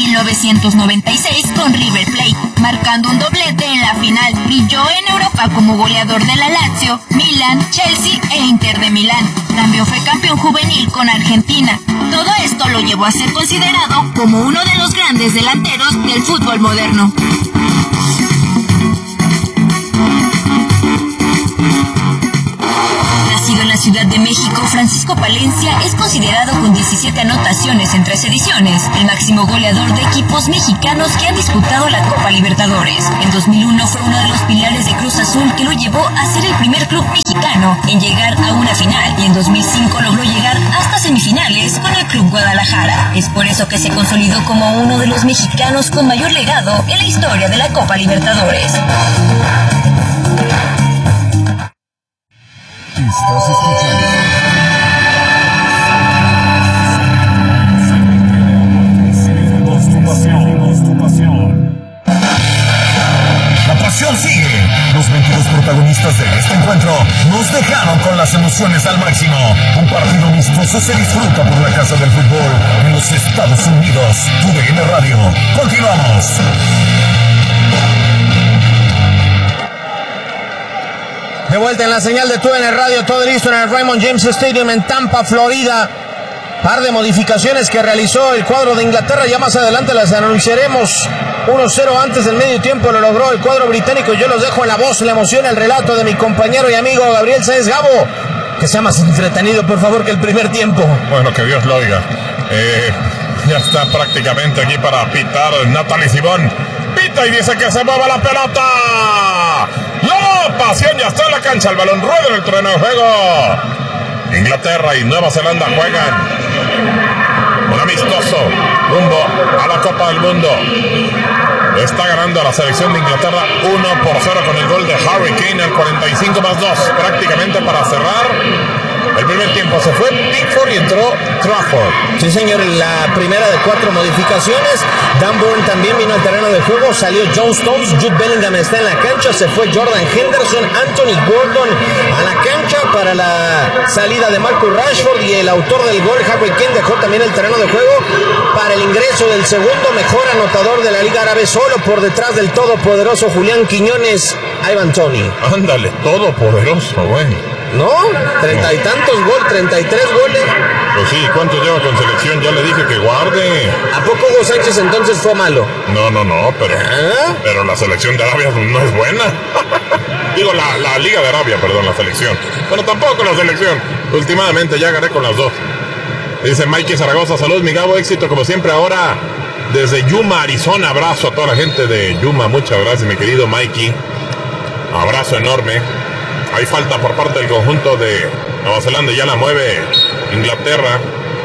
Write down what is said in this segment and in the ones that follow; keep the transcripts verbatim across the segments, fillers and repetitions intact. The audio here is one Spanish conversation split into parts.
mil novecientos noventa y seis con River Plate, marcando un doblete en la final. Brilló en Europa como goleador de la Lazio, Milan, Chelsea e Inter de Milán. También fue campeón juvenil con Argentina. Todo esto lo llevó a ser considerado como uno de los grandes delanteros del fútbol moderno. Nacido en la Ciudad de México, Francisco Palencia es considerado con diecisiete anotaciones en tres ediciones, el máximo goleador de equipos mexicanos que han disputado la Copa Libertadores. En dos mil uno fue uno de los pilares de Cruz Azul que lo llevó a ser el primer club mexicano en llegar a una final, y en dos mil cinco logró llegar hasta semifinales con el Club Guadalajara. Es por eso que se consolidó como uno de los mexicanos con mayor legado en la historia de la Copa Libertadores. Estás escuchando. Seguimos tu pasión, seguimos tu pasión. La pasión sigue. Los veintidós protagonistas de este encuentro nos dejaron con las emociones al máximo. Un partido amistoso se disfruta por la casa del fútbol en los Estados Unidos. Tu D N Radio. Continuamos. De vuelta en la señal de T U D N Radio, todo listo en el Raymond James Stadium en Tampa, Florida. Par de modificaciones que realizó el cuadro de Inglaterra, ya más adelante las anunciaremos. uno cero antes del medio tiempo lo logró el cuadro británico. Yo los dejo en la voz, la emoción, el relato de mi compañero y amigo Gabriel Sáenz. Gabo, que sea más entretenido, por favor, que el primer tiempo. Bueno, que Dios lo oiga. Eh, ya está prácticamente aquí para pitar Natalie Simón. Pita y dice que se mueva la pelota. La pasión ya está en la cancha. El balón rueda en el terreno de juego. Inglaterra y Nueva Zelanda juegan un amistoso rumbo a la Copa del Mundo. Está ganando la selección de Inglaterra uno por cero con el gol de Harry Kane al cuarenta y cinco más dos, prácticamente para cerrar el primer tiempo. Se fue Pickford y entró Trafford. Sí, señor, la primera de cuatro modificaciones. Dan Burn también vino al terreno de juego. Salió John Stones, Jude Bellingham está en la cancha. Se fue Jordan Henderson, Anthony Gordon a la cancha para la salida de Marcus Rashford, y el autor del gol, Harry Kane, dejó también el terreno de juego para el ingreso del segundo mejor anotador de la Liga Árabe, solo por detrás del todopoderoso Julián Quiñones, Ivan Toney. Ándale, todopoderoso, güey. ¿No? Treinta y tantos goles, treinta y tres goles. Pues sí, ¿cuántos lleva con selección? Ya le dije que guarde. ¿A poco Hugo Sánchez entonces fue malo? No, no, no, pero, ¿Ah? pero la selección de Arabia no es buena. Digo, la, la Liga de Arabia, perdón, la selección. Bueno, tampoco la selección. Últimamente ya gané con las dos. Dice Mikey Zaragoza, salud, mi Gabo, éxito como siempre. Ahora desde Yuma, Arizona, abrazo a toda la gente de Yuma. Muchas gracias, mi querido Mikey. Abrazo enorme. Hay falta por parte del conjunto de Nueva Zelanda, ya la mueve Inglaterra.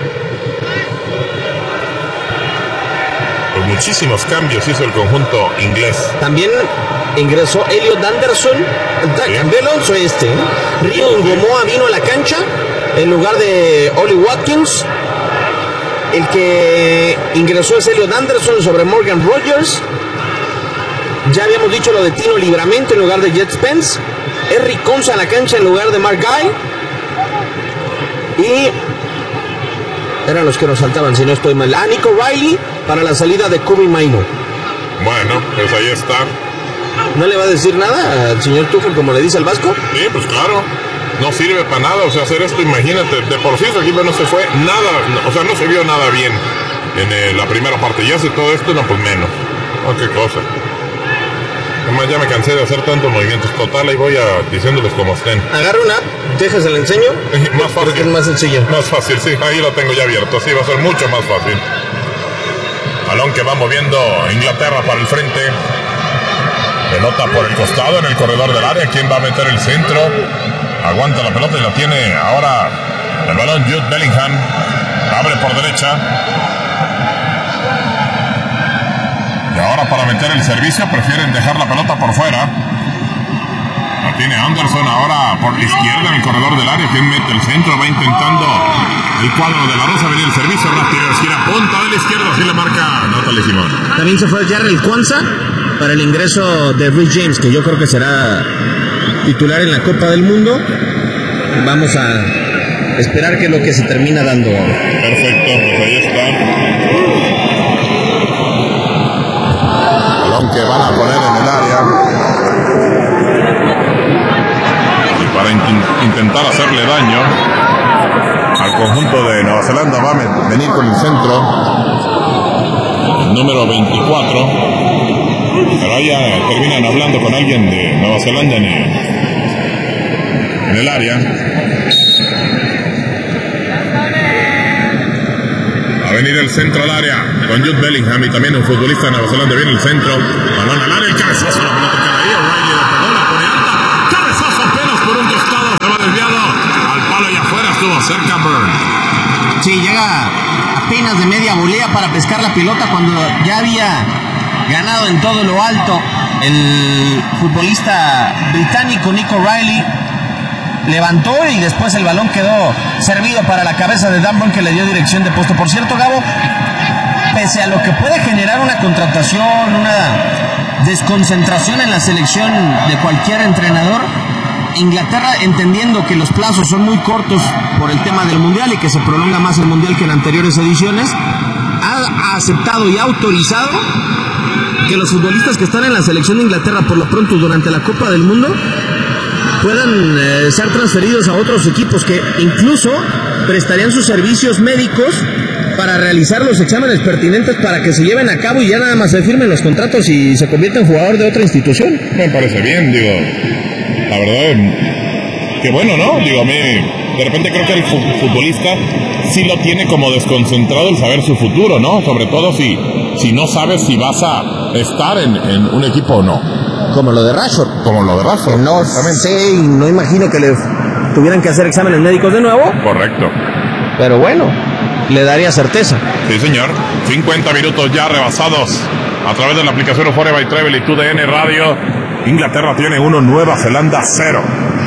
Pues muchísimos cambios hizo el conjunto inglés. También ingresó Elliot Anderson, Sí. cambió el once este. Río Ngomoa vino a la cancha en lugar de Oli Watkins. El que ingresó es Elliot Anderson sobre Morgan Rogers. Ya habíamos dicho lo de Tino Livramento en lugar de Jet Spence. Eric Conza en la cancha en lugar de Mark Guy. Y eran los que nos saltaban, si no estoy mal. Ah, Nico Riley para la salida de Kobe Maino. Bueno, pues ahí está. ¿No le va a decir nada al señor Tuchel como le dice al Vasco? Sí, pues claro. No sirve para nada, o sea, hacer esto, imagínate, de por sí su equipo no se fue nada, o sea, no se vio nada bien en eh, la primera parte. Y hace todo esto, no, pues menos. Oh, qué cosa. Además ya me cansé de hacer tantos movimientos. Total, ahí voy a diciéndoles como estén. Agarra una app, déjese la enseño. Más fácil. Porque es más sencillo. Más fácil, sí, ahí lo tengo ya abierto. Sí, va a ser mucho más fácil. Balón que va moviendo Inglaterra para el frente. Pelota por el costado en el corredor del área. ¿Quién va a meter el centro? Aguanta la pelota y la tiene ahora el balón Jude Bellingham. Abre por derecha. Y ahora para meter el servicio prefieren dejar la pelota por fuera. La tiene Anderson ahora por la izquierda en el corredor del área. ¿Quién mete el centro? Va intentando el cuadro de la Rosa. Venía el servicio rápido. Esquina, punta de la izquierda. Así le marca Natalie Simón. También se fue Jarrell Kwanza para el ingreso de Rhys James, que yo creo que será titular en la Copa del Mundo. Vamos a esperar qué es lo que se termina dando ahora. Perfecto, pues ahí está. intentar hacerle daño al conjunto de Nueva Zelanda. Va a venir con el centro el número veinticuatro, pero ahí ya terminan hablando con alguien de Nueva Zelanda en el, en el área. Va a venir el centro al área con Jude Bellingham y también un futbolista de Nueva Zelanda. Viene el centro, balón al área, el cabezazo, la pelota queda ahí. O'Reilly de perdón, la pone alta, cabezazo apenas por un costado, se va desviado al palo y afuera, estuvo cerca Burn. Sí, llega apenas de media volea para pescar la pelota cuando ya había ganado en todo lo alto el futbolista británico Nico O'Reilly. Levantó y después el balón quedó servido para la cabeza de Dan Burn, que le dio dirección de puesto. Por cierto, Gabo, pese a lo que puede generar una contratación, una desconcentración en la selección de cualquier entrenador, Inglaterra, entendiendo que los plazos son muy cortos por el tema del Mundial y que se prolonga más el Mundial que en anteriores ediciones, ha aceptado y ha autorizado que los futbolistas que están en la selección de Inglaterra por lo pronto durante la Copa del Mundo puedan eh, ser transferidos a otros equipos que incluso prestarían sus servicios médicos para realizar los exámenes pertinentes para que se lleven a cabo y ya nada más se firmen los contratos y se convierta en jugador de otra institución. Me parece bien, digo, la verdad, que bueno, ¿no? Digo, a mí, de repente creo que el futbolista sí lo tiene como desconcentrado el saber su futuro, ¿no? Sobre todo si, si no sabes si vas a estar en, en un equipo o no. Como lo de Rashford. Como lo de Rashford. No sé, y no imagino que le tuvieran que hacer exámenes médicos de nuevo. Correcto. Pero bueno, le daría certeza. Sí, señor. cincuenta minutos ya rebasados a través de la aplicación Euphoria by Travel y T D N Radio. Inglaterra tiene uno, Nueva Zelanda cero.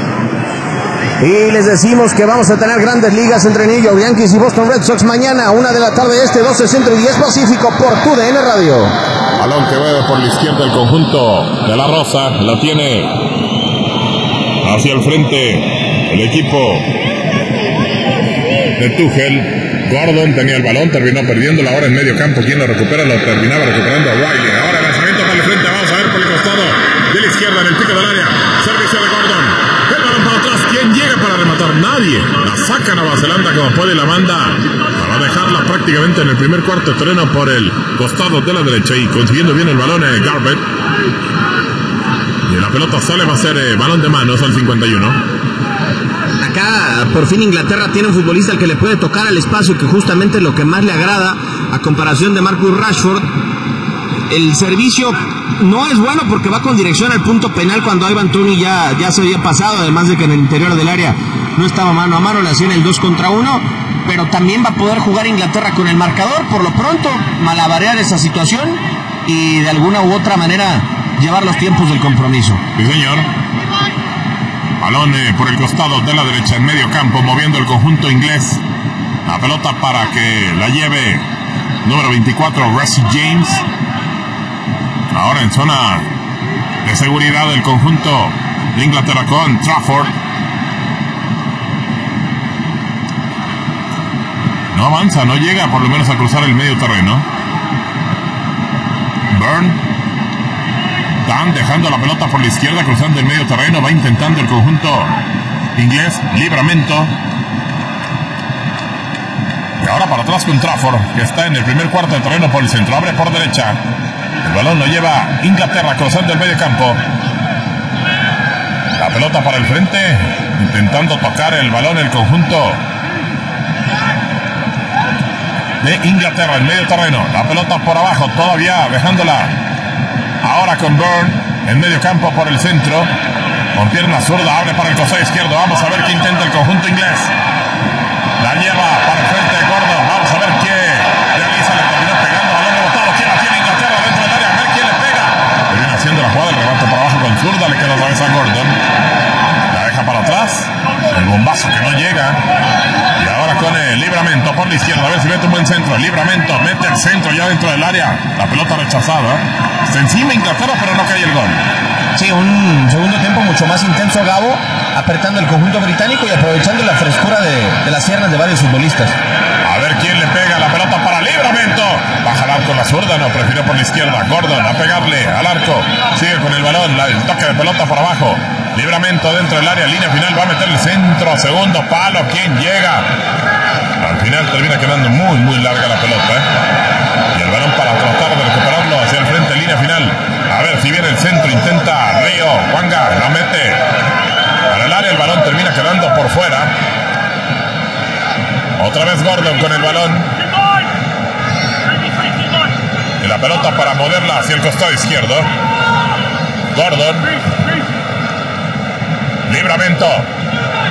Y les decimos que vamos a tener grandes ligas entre New York Yankees y Boston Red Sox mañana, una de la tarde este, doce Centro y diez Pacífico por T D N Radio. Balón que mueve por la izquierda el conjunto de la Rosa, la tiene hacia el frente el equipo de Tuchel. Gordon tenía el balón, terminó perdiéndolo ahora en medio campo. ¿Quién lo recupera? Lo terminaba recuperando a Riley. Ahora el lanzamiento por el frente, vamos a ver por el costado de la izquierda en el pico del área. Servicio de Gordon. El balón para atrás. ¿Quién llega para rematar? Nadie. La saca Nueva Zelanda como puede y la manda para dejarla prácticamente en el primer cuarto de terreno por el costado de la derecha y consiguiendo bien el balón eh, Garbutt. Y la pelota sale, va a ser eh, balón de manos al cincuenta y uno. Acá por fin Inglaterra tiene un futbolista al que le puede tocar al espacio, que justamente es lo que más le agrada a comparación de Marcus Rashford. El servicio no es bueno porque va con dirección al punto penal cuando Ivan Toney ya, ya se había pasado, además de que en el interior del área no estaba mano a mano, le hacían el dos contra uno, pero también va a poder jugar Inglaterra con el marcador, por lo pronto malabarear esa situación y de alguna u otra manera llevar los tiempos del compromiso. Sí, señor. Balón eh, por el costado de la derecha en medio campo, moviendo el conjunto inglés. La pelota para que la lleve número veinticuatro, Reece James. Ahora en zona de seguridad del conjunto de Inglaterra con Trafford. No avanza, no llega por lo menos a cruzar el medio terreno. Burn. Están dejando la pelota por la izquierda, cruzando el medio terreno. Va intentando el conjunto inglés. Libramento. Y ahora para atrás con Trafford, que está en el primer cuarto de terreno por el centro. Abre por derecha. El balón lo lleva Inglaterra cruzando el medio campo. La pelota para el frente. Intentando tocar el balón el conjunto de Inglaterra en medio terreno. La pelota por abajo, todavía dejándola. Ahora con Burn en medio campo por el centro. Con pierna zurda, abre para el costado izquierdo. Vamos a ver qué intenta el conjunto inglés. La lleva para el frente de Gordon. Vamos a ver qué realiza. Le terminó pegando, balón rebotado. ¿Quién la tiene Inglaterra dentro del área? A ver quién le pega. Le viene haciendo la jugada, el rebate por abajo con zurda. Le queda otra vez a Gordon. La deja para atrás. El bombazo que no llega. Y ahora con el Libramento por la izquierda. A ver si mete un buen centro. El Libramento mete el centro ya dentro del área. La pelota rechazada. Está encima Inglaterra, pero no cae el gol. Sí, un segundo tiempo mucho más intenso, Gabo, apretando el conjunto británico y aprovechando la frescura de, de las piernas de varios futbolistas. A ver quién le pega la pelota para Libramento. Baja el arco con la zurda, no, prefirió por la izquierda. Gordon a pegarle al arco. Sigue con el balón, la, el toque de pelota por abajo. Libramento dentro del área, línea final, va a meter el centro, segundo palo, ¿quién llega? Al final termina quedando muy, muy larga la pelota, ¿eh? Y el balón para tratar de recuperarlo hacia el frente, línea final. A ver si viene el centro, intenta Río, Juanga, la mete para el área, el balón termina quedando por fuera. Otra vez Gordon con el balón. Y la pelota para moverla hacia el costado izquierdo. Gordon. Libramento.